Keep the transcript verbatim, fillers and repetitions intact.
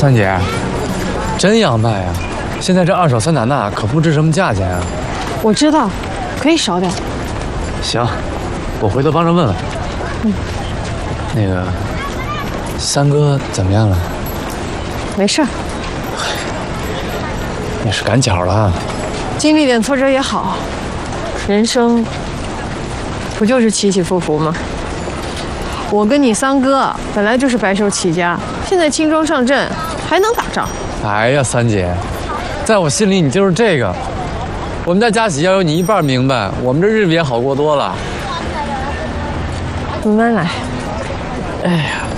三姐，真要卖呀？现在这二手桑塔纳可不值什么价钱啊。 我知道，可以少点。 行，我回头帮着问问。嗯。那个，三哥怎么样了？ 没事儿。 你是赶脚了啊？ 经历点挫折也好，人生不就是起起伏伏吗？我跟你三哥本来就是白手起家，现在轻装上阵，还能打仗？ 哎呀，三姐，在我心里你就是这个。我们家佳喜要有你一半明白，我们这日子也好过多了。 慢慢来。 哎呀。